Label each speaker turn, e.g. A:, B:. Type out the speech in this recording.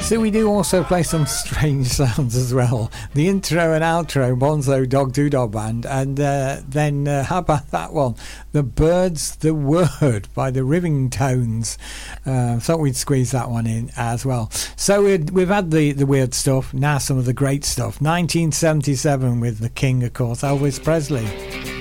A: So we do also play some strange sounds as well. The intro and outro, Bonzo Dog Doodah Band, and then how about that one? The Birds, the Word by the Rivingtones. Thought we'd squeeze that one in as well. So we've had the weird stuff, now some of the great stuff. 1977 with the King, of course, Elvis Presley.